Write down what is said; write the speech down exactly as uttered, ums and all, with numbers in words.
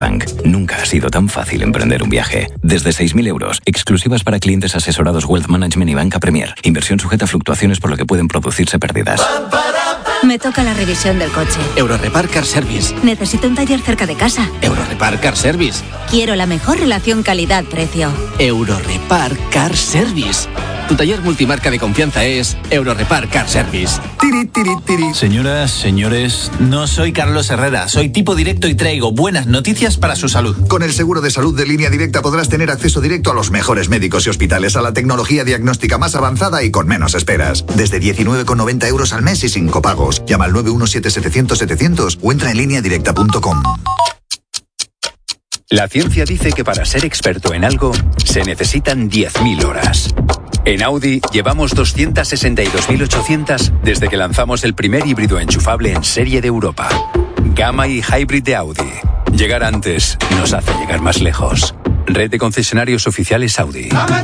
Bank. Nunca ha sido tan fácil emprender un viaje. Desde seis mil euros, exclusivas para clientes asesorados Wealth Management y Banca Premier. Inversión sujeta a fluctuaciones por lo que pueden producirse pérdidas. Me toca la revisión del coche. Eurorepar Car Service. Necesito un taller cerca de casa. Eurorepar Car Service. Quiero la mejor relación calidad-precio. Eurorepar Car Service. Tu taller multimarca de confianza es Eurorepar Car Service. Tiri, tiri, tiri. Señoras, señores, no soy Carlos Herrera, soy tipo directo y traigo buenas noticias para su salud. Con el seguro de salud de Línea Directa podrás tener acceso directo a los mejores médicos y hospitales, a la tecnología diagnóstica más avanzada y con menos esperas. Desde diecinueve con noventa euros al mes y sin copagos. Llama al nueve uno siete setecientos setecientos o entra en línea directa punto com. La ciencia dice que para ser experto en algo se necesitan diez mil horas. En Audi llevamos doscientas sesenta y dos mil ochocientas desde que lanzamos el primer híbrido enchufable en serie de Europa. Gamma y Hybrid de Audi. Llegar antes nos hace llegar más lejos. Red de concesionarios oficiales Audi.